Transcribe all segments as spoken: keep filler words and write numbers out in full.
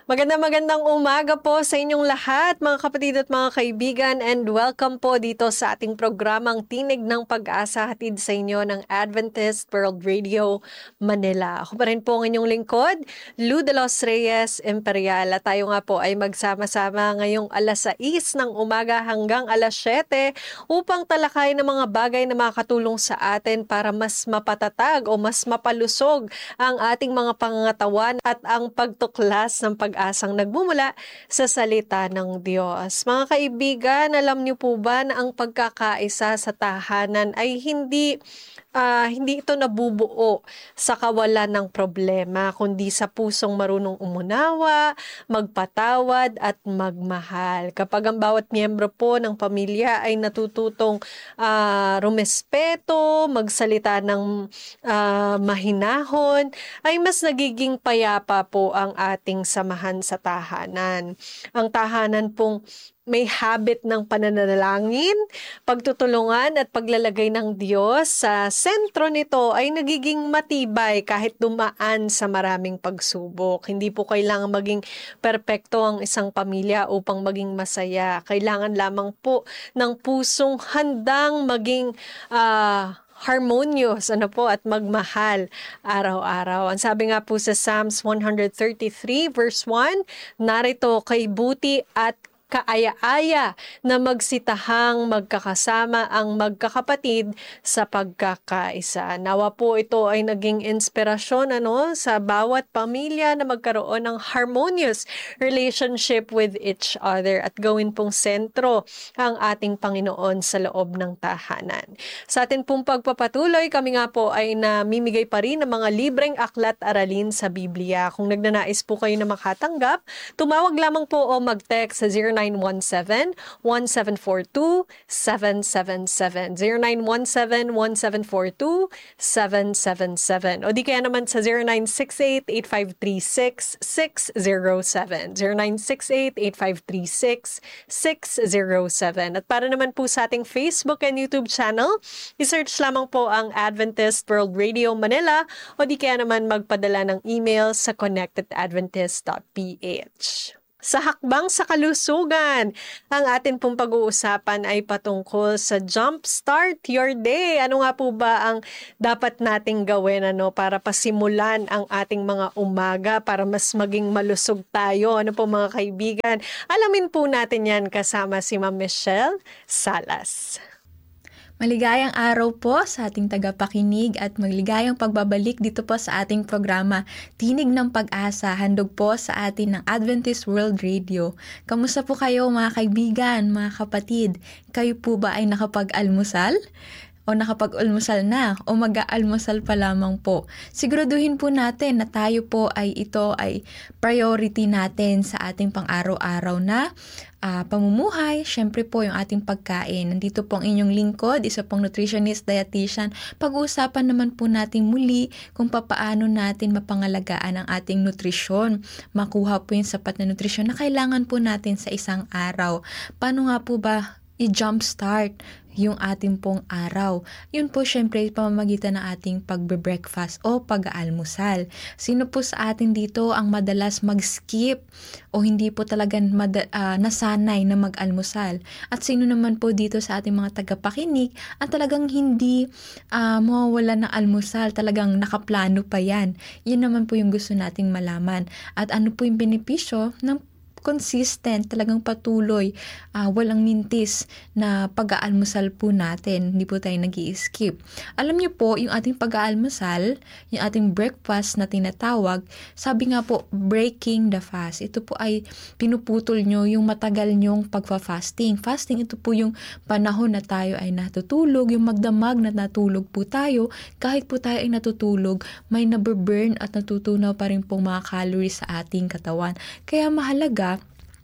Magandang magandang umaga po sa inyong lahat, mga kapatid at mga kaibigan, and welcome po dito sa ating programang Tinig ng Pag-asa, hatid sa inyo ng Adventist World Radio Manila. Ako pa rin po ang inyong lingkod, Lou de los Reyes Imperial, at tayo nga po ay magsama-sama ngayong alas sais ng umaga hanggang alas siyete upang talakay ng mga bagay na makatulong sa atin para mas mapatatag o mas mapalusog ang ating mga pangangatawan at ang pagtuklas ng pag-asang nagmumula sa salita ng Diyos. Mga kaibigan, alam niyo po ba na ang pagkakaisa sa tahanan ay hindi uh, hindi ito nabubuo sa kawalan ng problema, kundi sa pusong marunong umunawa, magpatawad at magmahal. Kapag ang bawat miyembro po ng pamilya ay natututong uh, rumespeto, magsalita ng uh, mahinahon, ay mas nagiging payapa po ang ating samahan sa tahanan. Ang tahanan pong may habit ng pananalangin, pagtutulungan at paglalagay ng Diyos sa sentro nito ay nagiging matibay kahit dumaan sa maraming pagsubok. Hindi po kailangan maging perpekto ang isang pamilya upang maging masaya. Kailangan lamang po ng pusong handang maging uh, harmonious, ano po, at magmahal araw-araw. Ang sabi nga po sa Psalms one thirty-three verse one, narito kay buti at kaaya-aya na magsitahang magkakasama ang magkakapatid sa pagkakaisa. Nawa po ito ay naging inspirasyon ano sa bawat pamilya na magkaroon ng harmonious relationship with each other at gawin pong sentro ang ating Panginoon sa loob ng tahanan. Sa atin pong pagpapatuloy, kami nga po ay namimigay pa rin ng mga libreng aklat aralin sa Biblia. Kung nagnanais po kayo na makatanggap, tumawag lamang po o mag-text sa zero nine one seven, one seven four two, seven seven seven. zero nine one seven, one seven four two, seven seven seven. O di kaya naman sa zero nine six eight, eight five three six, six zero seven. zero nine six eight, eight five three six, six zero seven. At para naman po sa ating Facebook and YouTube channel, isearch lamang po ang Adventist World Radio Manila o di kaya naman magpadala ng email sa connect at adventist dot p h. Sa hakbang sa kalusugan, ang atin pong pag-uusapan ay patungkol sa Jumpstart Your Day. Ano nga po ba ang dapat nating gawin ano, para pasimulan ang ating mga umaga para mas maging malusog tayo? Ano po mga kaibigan? Alamin po natin yan kasama si Ma'am Michelle Salas. Maligayang araw po sa ating tagapakinig at maligayang pagbabalik dito po sa ating programa Tinig ng Pag-asa, handog po sa atin ng Adventist World Radio. Kamusta po kayo mga kaibigan, mga kapatid? Kayo po ba ay nakapag-almusal? O nakapag-almusal na, o mag-aalmusal pa lamang po. Siguraduhin po natin na tayo po ay ito ay priority natin sa ating pang-araw-araw na uh, pamumuhay. Siyempre po yung ating pagkain. Nandito po ang inyong lingkod, isa pong nutritionist, dietitian. Pag-uusapan naman po natin muli kung papaano natin mapangalagaan ang ating nutrisyon. Makuha po yung sapat na nutrisyon na kailangan po natin sa isang araw. Paano nga po ba i-jumpstart yung ating pong araw? Yun po syempre pamamagitan ng ating pagbe-breakfast o pag-aalmusal. Sino po sa atin dito ang madalas mag-skip o hindi po talaga mad- uh, nasanay na mag-almusal? At sino naman po dito sa ating mga tagapakinig ang talagang hindi uh, mawawala ng almusal, talagang nakaplano pa yan? Yun naman po yung gusto nating malaman. At ano po yung benepisyo ng consistent, talagang patuloy, uh, walang mintis na pag-aalmusal po natin. Hindi po tayo nag-i-skip. Alam niyo po, yung ating pag-aalmusal, yung ating breakfast na tinatawag, sabi nga po, breaking the fast. Ito po ay pinuputol nyo yung matagal nyong pagfa-fasting. Fasting, ito po yung panahon na tayo ay natutulog, yung magdamag na natulog po tayo. Kahit po tayo ay natutulog, may naburn at natutunaw pa rin pong mga calories sa ating katawan. Kaya mahalaga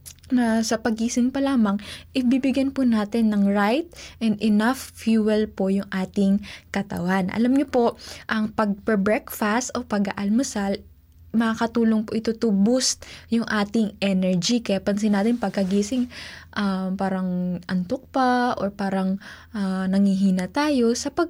na sa pagising pa lamang, ibibigyan po natin ng right and enough fuel po yung ating katawan. Alam niyo po, ang pag-breakfast o pag-aalmusal, makakatulong po ito to boost yung ating energy. Kaya pansin natin pagkagising, um, parang antok pa or parang uh, nangihina tayo sapagkat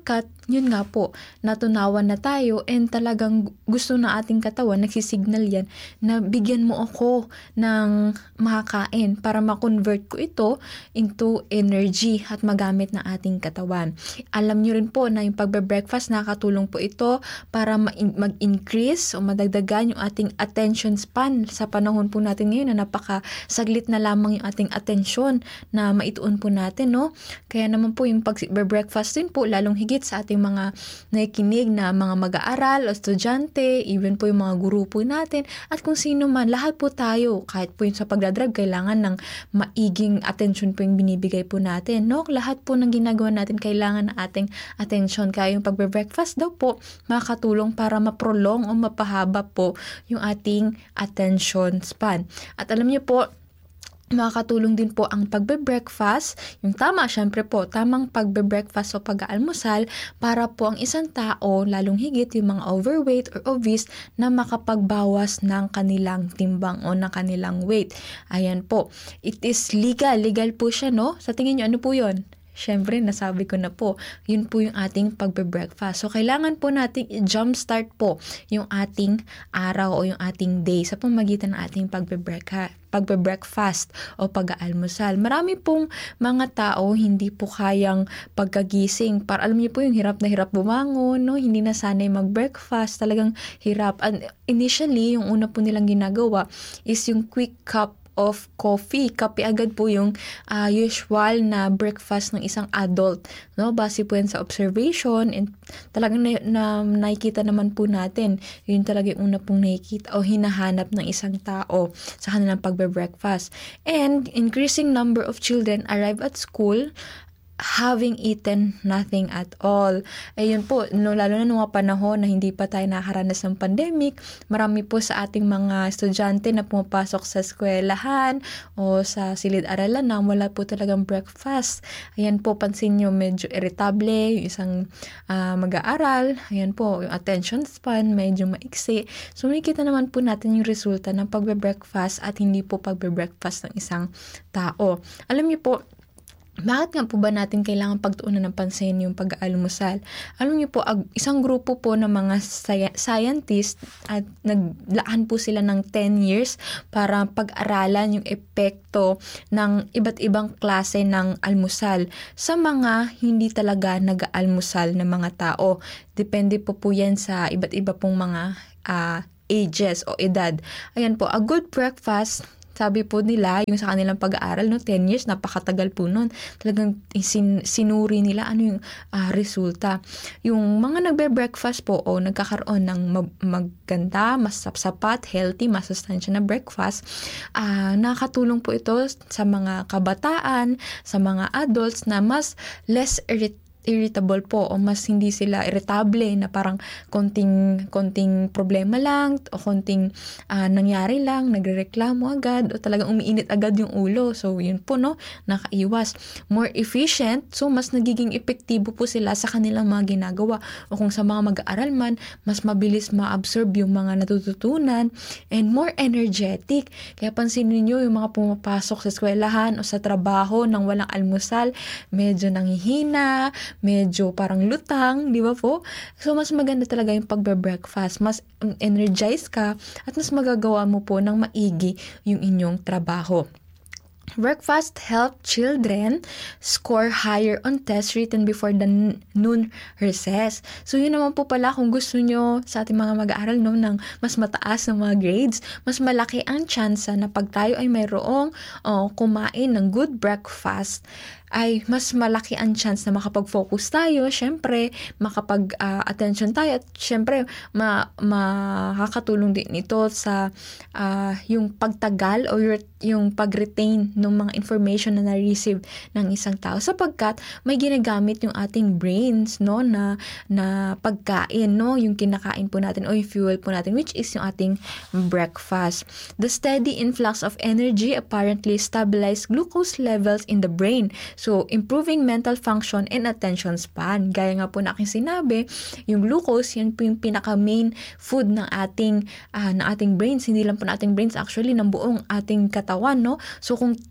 yun nga po, natunawan na tayo and talagang gusto na ating katawan, nagsisignal yan na bigyan mo ako ng makakain para ma-convert ko ito into energy at magamit na ating katawan. Alam nyo rin po na yung pagbe-breakfast, nakatulong po ito para mag-increase o madagdagan yung ating attention span sa panahon po natin ngayon na napakasaglit na lamang yung ating atensyon na maituon po natin, no? Kaya naman po yung pag-breakfast din po, lalong higit sa ating mga nakikinig na mga mag-aaral o estudyante, even po yung mga guru po natin, at kung sino man, lahat po tayo, kahit po yung sa pagdadrive, kailangan ng maiging attention po yung binibigay po natin, no? Lahat po ng ginagawa natin, kailangan ng ating attention. Kaya yung pagbe-breakfast daw po, makakatulong para maprolong o mapahaba po yung ating attention span. At alam niyo po, makakatulong din po ang pagbe-breakfast, yung tama, syempre po, tamang pagbe-breakfast o pag-aalmusal para po ang isang tao, lalong higit yung mga overweight or obese, na makapagbawas ng kanilang timbang o ng kanilang weight. Ayan po, it is legal, legal po siya, no? Sa tingin nyo, ano po yun? Siyempre, nasabi ko na po, yun po yung ating pagbe-breakfast. So, kailangan po nating i-jumpstart po yung ating araw o yung ating day sa pamamagitan ng ating pagbe-breakfast pagbe-breakfast o pag-aalmusal. Marami pong mga tao hindi po kayang pagkagising. Para alam niyo po yung hirap na hirap bumangon, no? Hindi na sanay mag-breakfast, talagang hirap. And initially, yung una po nilang ginagawa is yung quick cup of coffee. Kape agad po yung uh, usual na breakfast ng isang adult, no? Base po yan sa observation and talagang na, na, nakikita naman po natin, yun talaga yung una pong nakikita o hinahanap ng isang tao sa kanilang pagbe-breakfast. And increasing number of children arrive at school having eaten nothing at all. Ayun po, no, lalo na nung mga panahon na hindi pa tayo nakaranas ng pandemic, marami po sa ating mga estudyante na pumapasok sa eskwelahan o sa silid-aralan na wala po talagang breakfast. Ayan po, pansin nyo, medyo irritable, yung isang uh, mag-aaral. Ayan po, yung attention span, medyo maiksi. So, makikita naman po natin yung resulta ng pagbe-breakfast at hindi po pagbe-breakfast ng isang tao. Alam niyo po, bakit nga po ba natin kailangan pagtuunan ng pansin yung pag-aalmusal? Alam niyo po, ag- isang grupo po ng mga sci- scientist at naglaan po sila ng ten years para pag-aralan yung epekto ng iba't ibang klase ng almusal sa mga hindi talaga nag-aalmusal na mga tao. Depende po po yan sa iba't iba pong mga uh, ages o edad. Ayan po, a good breakfast, sabi po nila, yung sa kanilang pag-aaral, no, ten years, napakatagal po nun. Talagang sin- sinuri nila ano yung uh, resulta. Yung mga nagbe-breakfast po o nagkakaroon ng mag- maganda, mas sapat, healthy, mas sustansya na breakfast, uh, nakakatulong po ito sa mga kabataan, sa mga adults na mas less irrit- irritable po o mas hindi sila irritable na parang konting konting problema lang o konting uh, nangyari lang, nagrereklamo agad o talagang umiinit agad yung ulo. So yun po, no, nakaiwas. More efficient, so mas nagiging epektibo po sila sa kanilang mga ginagawa o kung sa mga mag-aaral man, mas mabilis ma-absorb yung mga natututunan and more energetic. Kaya pansinin niyo yung mga pumapasok sa eskwelahan o sa trabaho nang walang almusal, medyo nanghihina, medyo parang lutang, di ba po? So, mas maganda talaga yung pagbe-breakfast. Mas um, energized ka at mas magagawa mo po ng maigi yung inyong trabaho. Breakfast help children score higher on tests written before the noon recess. So, yun naman po pala kung gusto nyo sa ating mga mag-aaral, no, ng mas mataas na mga grades, mas malaki ang tsansa na pag tayo ay mayroong oh, kumain ng good breakfast, ay mas malaki ang chance na makapag-focus tayo, syempre, makapag-attention uh, tayo, at syempre, ma- makakatulong din ito sa uh, yung pagtagal o yung pag-retain ng mga information na na-receive ng isang tao sapagkat may ginagamit yung ating brains, no, na, na pagkain, no, yung kinakain po natin o yung fuel po natin, which is yung ating breakfast. The steady influx of energy apparently stabilize glucose levels in the brain. So, improving mental function and attention span. Gaya nga po na aking sinabi, yung glucose, yan po yung pinaka-main food ng ating, uh, ng ating brains. Hindi lang po ng ating brains, actually, ng buong ating katawan, no? So, kung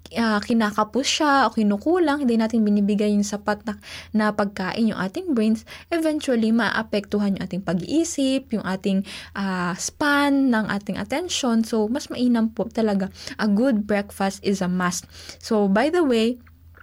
uh, kinakapos siya o kinukulang, hindi natin binibigay yung sapat na, na pagkain yung ating brains, eventually maapektuhan yung ating pag-iisip, yung ating uh, span ng ating attention. So, mas mainam po talaga. A good breakfast is a must. So, by the way,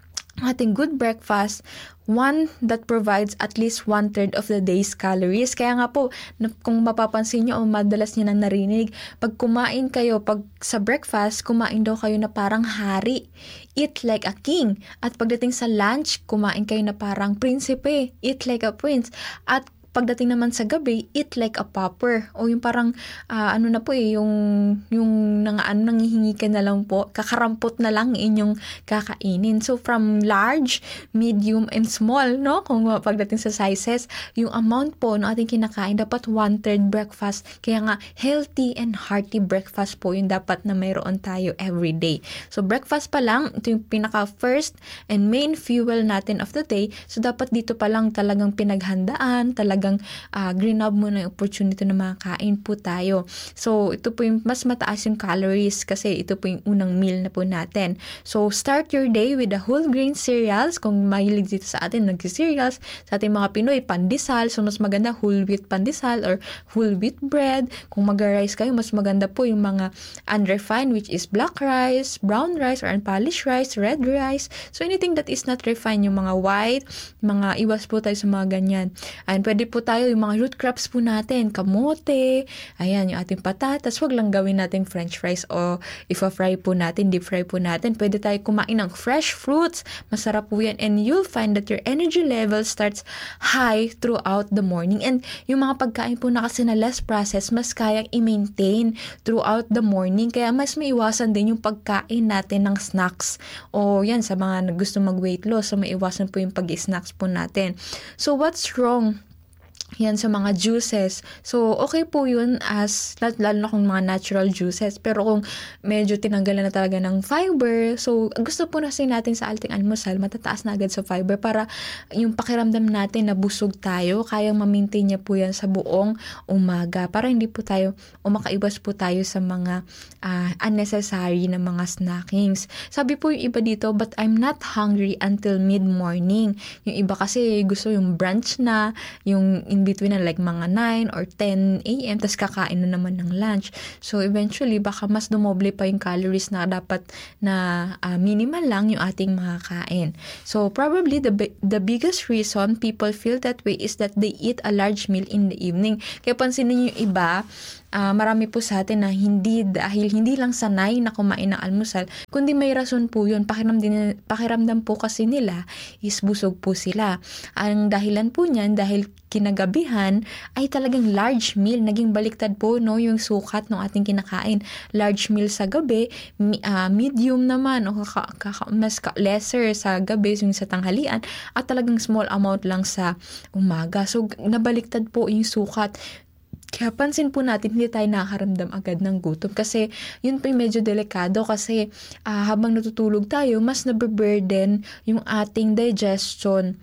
ating good breakfast, one that provides at least one-third of the day's calories. Kaya nga po, kung mapapansin nyo o madalas nyo nang narinig, pag kumain kayo, pag sa breakfast, kumain daw kayo na parang hari. Eat like a king. At pagdating sa lunch, kumain kayo na parang prinsipe. Eat like a prince. At pagdating naman sa gabi, eat like a pauper. O yung parang, uh, ano na po eh, yung, yung nang, ano, nangihingi ka na lang po, kakarampot na lang inyong kakainin. So, from large, medium, and small, no? Kung pagdating sa sizes, yung amount po na ating kinakain, dapat one-third breakfast. Kaya nga, healthy and hearty breakfast po yung dapat na mayroon tayo every day. So, breakfast pa lang, ito yung pinaka-first and main fuel natin of the day. So, dapat dito pa lang talagang pinaghandaan, talagang talagang uh, grab muna yung opportunity na makakain po tayo. So, ito po yung mas mataas yung calories kasi ito po yung unang meal na po natin. So, start your day with the whole grain cereals. Kung mahilig dito sa atin, nag-cereals. Sa ating mga Pinoy, pandesal. So, mas maganda whole wheat pandesal or whole wheat bread. Kung mag-rice kayo, mas maganda po yung mga unrefined, which is black rice, brown rice, or unpolished rice, red rice. So, anything that is not refined, yung mga white, mga iwas po tayo sa mga ganyan. And pwede po tayo yung mga root crops po natin, kamote, ayan, yung ating patatas, wag lang gawin natin french fries o ifa-fry po natin, deep fry po natin. Pwede tayo kumain ng fresh fruits, masarap po yan, and you'll find that your energy level starts high throughout the morning. And yung mga pagkain po na kasi na less processed, mas kayang i-maintain throughout the morning, kaya mas maiwasan din yung pagkain natin ng snacks. O yan, sa mga gusto mag-weight loss, so maiwasan po yung pag-snacks po natin. So what's wrong? Yan sa mga juices. So, okay po yun as, lalo na kung mga natural juices. Pero kung medyo tinanggalan na talaga ng fiber, so, gusto po na kasi natin sa ating almusal, matataas na agad sa fiber para yung pakiramdam natin na busog tayo, kayang ma-maintain niya po yan sa buong umaga. Para hindi po tayo, o makaiwas po tayo sa mga uh, unnecessary na mga snackings. Sabi po yung iba dito, but I'm not hungry until mid-morning. Yung iba kasi gusto yung brunch na, yung in between na like mga nine or ten a.m. tas kakain na naman ng lunch. So eventually baka mas dumoble pa yung calories na dapat na uh, minimal lang yung ating makakain. So probably the the biggest reason people feel that way is that they eat a large meal in the evening. Kaya pansinin yung iba, Uh, marami po sa atin na hindi dahil hindi lang sanay na kumain ng almusal, kundi may rason po yun. Pakiramdam, pakiramdam po kasi nila is busog po sila. Ang dahilan po niyan dahil kinagabihan ay talagang large meal. Naging baliktad po no yung sukat ng ating kinakain. Large meal sa gabi, mi, uh, medium naman o kaka, kaka, mas ka, lesser sa gabi yung sa tanghalian at talagang small amount lang sa umaga. So nabaliktad po yung sukat. Kaya pansin po natin, hindi tayo nakakaramdam agad ng gutom. Kasi yun po yung medyo delikado kasi uh, habang natutulog tayo, mas nababurden yung ating digestion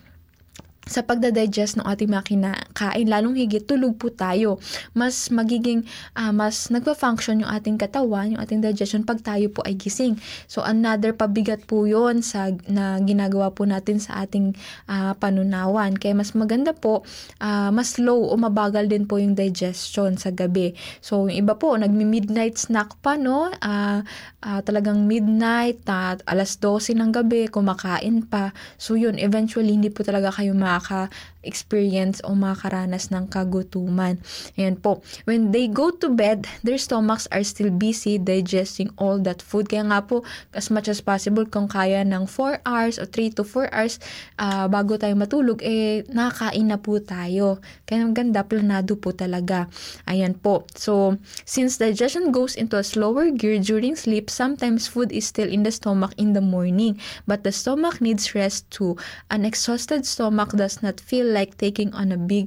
sa pagda-digest ng ating mga kinakain, lalong higit tulog po tayo. Mas magiging, uh, mas nagpa-function yung ating katawan, yung ating digestion pag tayo po ay gising. So, another pabigat po yun sa, na ginagawa po natin sa ating uh, panunawan. Kaya mas maganda po, uh, mas slow o mabagal din po yung digestion sa gabi. So, yung iba po, nagmi-midnight snack pa, no? Uh, uh, talagang midnight, uh, alas dose ng gabi, kumakain pa. So, yun, eventually, hindi po talaga kayo ma ka-experience o makaranas ng kagutuman. Ayan po. When they go to bed, their stomachs are still busy digesting all that food. Kaya nga po, as much as possible, kung kaya ng four hours o three to four hours uh, bago tayo matulog, eh, nakakain na po tayo. Kaya ang ganda, planado po talaga. Ayan po. So, since digestion goes into a slower gear during sleep, sometimes food is still in the stomach in the morning. But the stomach needs rest too. An exhausted stomach does not feel like taking on a big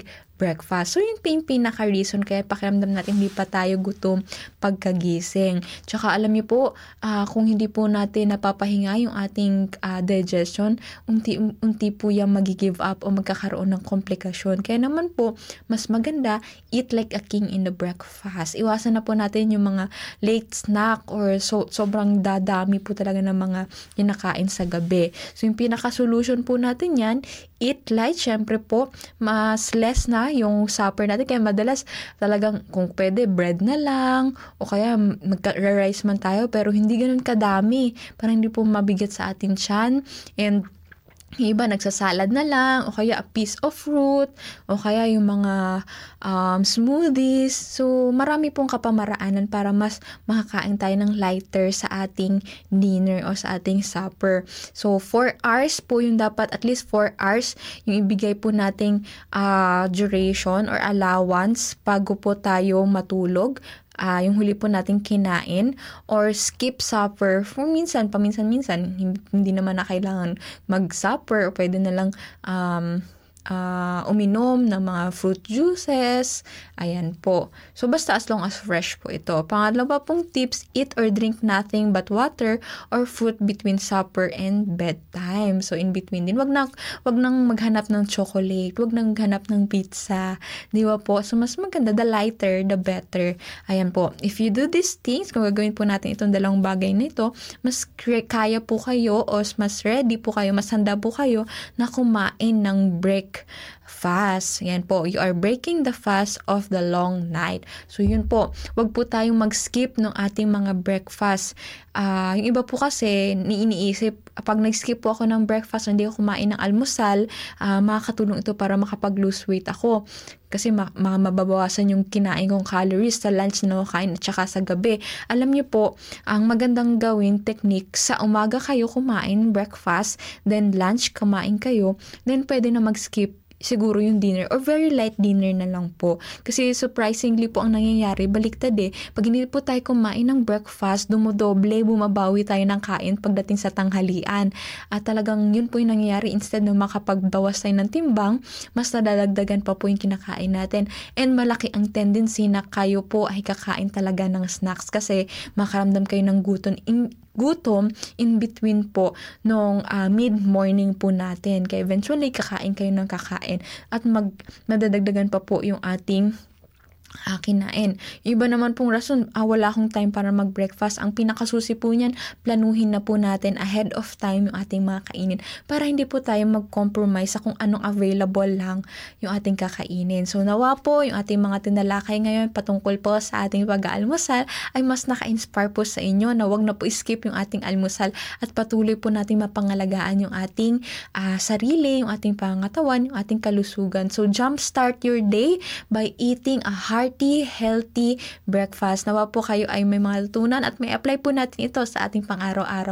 breakfast. So yun pa yung pinaka-reason kaya pakiramdam natin hindi pa tayo gutom pagkagising. Tsaka alam niyo po, uh, kung hindi po natin napapahinga yung ating uh, digestion, unti-unti po yung magi-give up o magkakaroon ng komplikasyon. Kaya naman po, mas maganda, eat like a king in the breakfast. Iwasan na po natin yung mga late snack or so, sobrang dadami po talaga ng mga kinakain sa gabi. So yung pinaka-solution po natin yan, eat light. Syempre po, mas less na yung supper natin. Kaya madalas talagang kung pwede, bread na lang o kaya magka-rice man tayo pero hindi ganun kadami. Parang hindi po mabigat sa atin tiyan. And yung iba nagsasalad na lang o kaya a piece of fruit o kaya yung mga um, smoothies. So marami pong kapamaraanan para mas makakain tayo ng lighter sa ating dinner o sa ating supper. So four hours po yung dapat, at least four hours yung ibigay po nating uh, duration or allowance bago po tayo matulog. Uh, yung huli po nating kinain or skip supper for minsan, paminsan-minsan, hindi naman na kailangan mag-supper o pwede na lang um, uh, uminom ng mga fruit juices. Ayan po. So basta as long as fresh po ito. Pangalawa pong tips, eat or drink nothing but water or fruit between supper and bedtime. So in between din, wag na wag nang maghanap ng chocolate, wag nang maghanap ng pizza. Di ba po? So mas maganda, the lighter, the better. Ayan po. If you do these things, kung gagawin po natin itong dalawang bagay na ito, mas kaya po kayo o mas ready po kayo, mas handa po kayo na kumain ng break fast. Yan po, you are breaking the fast of the long night. So yun po, wag po tayong mag-skip ng ating mga breakfast. Uh, yung iba po kasi, iniisip, pag nag-skip po ako ng breakfast, hindi ako kumain ng almusal, uh, makakatulong ito para makapag-lose weight ako. Kasi ma- ma- mababawasan yung kinain kong calories sa lunch na kain at saka sa gabi. Alam niyo po, ang magandang gawin technique, sa umaga kayo kumain breakfast, then lunch kumain kayo, then pwede na mag-skip siguro yung dinner or very light dinner na lang po. Kasi surprisingly po ang nangyayari, baliktad eh. Pag hindi po tayo kumain ng breakfast, dumodoble, bumabawi tayo ng kain pagdating sa tanghalian. At talagang yun po yung nangyayari. Instead na makapagbawas tayo ng timbang, mas nadadagdagan pa po yung kinakain natin. And malaki ang tendency na kayo po ay kakain talaga ng snacks kasi makaramdam kayo ng gutom in gutom in between po nung uh, mid-morning po natin. Kaya eventually, kakain kayo ng kakain at mag nadadagdagan pa po yung ating uh, kinain. Iba naman pong rason, ah, wala akong time para mag-breakfast. Ang pinakasusi po niyan, planuhin na po natin ahead of time yung ating mga kainin para hindi po tayo mag-compromise sa kung anong available lang yung ating kakainin. So nawa po yung ating mga tinalakay ngayon patungkol po sa ating pag-aalmusal ay mas naka-inspire po sa inyo na wag na po skip yung ating almusal at patuloy po nating mapangalagaan yung ating uh, sarili, yung ating pangatawan, yung ating kalusugan. So jumpstart your day by eating a hearty, healthy breakfast. Nawa po kayo ay may mga tutunan at may apply po natin ito sa ating pang-araw-araw